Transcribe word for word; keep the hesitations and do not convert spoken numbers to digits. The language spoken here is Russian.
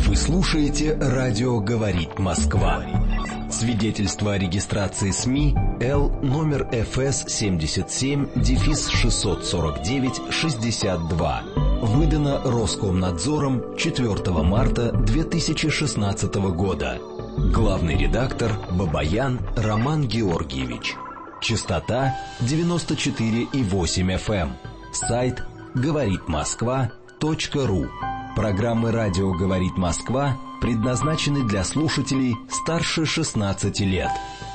Вы слушаете «Радио говорит Москва». Свидетельство о регистрации СМИ Л номер эф эс семьдесят семь шестьсот сорок девять шестьдесят два. Выдано Роскомнадзором четвёртого марта две тысячи шестнадцатого года. Главный редактор Бабаян Роман Георгиевич. Частота девяносто четыре и восемь эф эм. Сайт говорит москва точка ру. Программы «Радио говорит Москва» предназначены для слушателей старше шестнадцати лет.